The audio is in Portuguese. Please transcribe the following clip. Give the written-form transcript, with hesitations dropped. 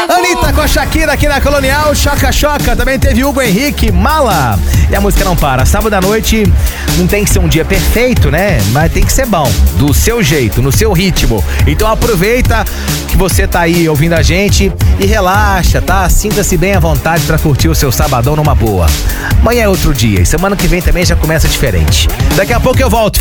Anitta com a Shakira aqui na Colonial, Choca Choca. Também teve Hugo Henrique, Mala. E a música não para. Sábado à noite não tem que ser um dia perfeito, né? Mas tem que ser bom, do seu jeito, no seu ritmo. Então aproveita que você tá aí ouvindo a gente e relaxa, tá? Sinta-se bem à vontade pra curtir o seu sabadão numa boa. Amanhã é outro dia e semana que vem também já começa diferente. Daqui a pouco eu volto.